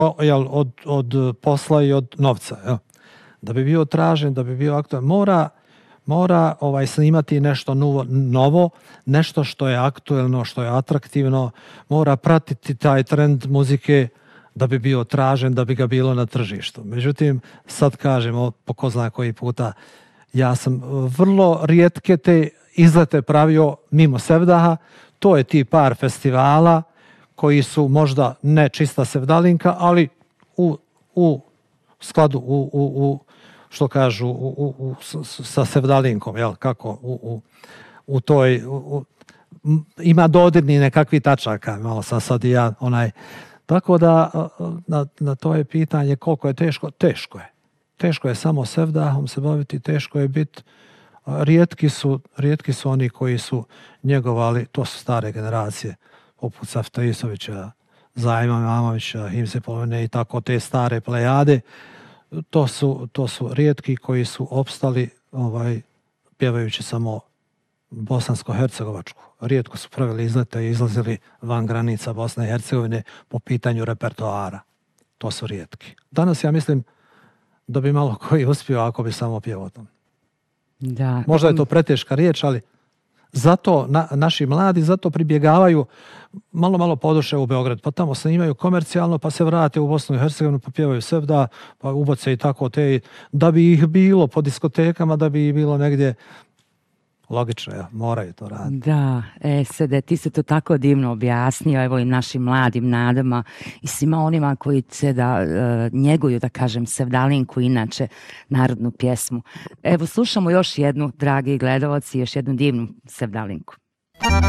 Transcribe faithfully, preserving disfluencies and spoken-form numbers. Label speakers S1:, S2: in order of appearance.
S1: jel, od, od posla i od novca. Jel? Da bi bio tražen, da bi bio aktualan, mora, mora ovaj, snimati nešto novo, novo, nešto što je aktuelno, što je atraktivno, mora pratiti taj trend muzike da bi bio tražen, da bi ga bilo na tržištu. Međutim, sad kažem, po ko zna koji puta, ja sam vrlo rijetke te izlete pravio mimo Sevdaha, to je ti par festivala koji su možda ne čista sevdalinka, ali u, u skladu, u, u, u što kažu, u, u, u, sa sevdalinkom, jel, kako, u, u, u toj, u, u, ima dodirni nekakvi tačaka, malo sam sad i ja, onaj, tako da, na, na to je pitanje koliko je teško, teško je. Teško je samo Sevdahom se baviti, teško je biti, rijetki su, rijetki su oni koji su njegovali, to su stare generacije, poput Safta Isovića, Zajma Mamovića, Himse Polovine i tako te stare plejade. To su, to su rijetki koji su opstali ovaj, pjevajući samo bosansko-hercegovačku. Rijetko su pravili izlete i izlazili van granica Bosne i Hercegovine po pitanju repertoara. To su rijetki. Danas ja mislim da bi malo koji uspio ako bi samo pjevao tom.
S2: Da.
S1: Možda je to preteška riječ, ali zato na, naši mladi zato pribjegavaju, malo malo podoše u Beograd, pa tamo snimaju komercijalno, pa se vrate u Bosnu i Hercegovinu, pa pjevaju Sevda, pa uboce i tako te, da bi ih bilo po diskotekama, da bi ih bilo negdje. Logično, ja, moraju to raditi.
S2: Da, e, Sede, ti se to tako divno objasnio, evo i našim mladim nadama i svima onima koji se da e, njeguju, da kažem, sevdalinku, inače narodnu pjesmu. Evo, slušamo još jednu, dragi gledalci, još jednu divnu sevdalinku.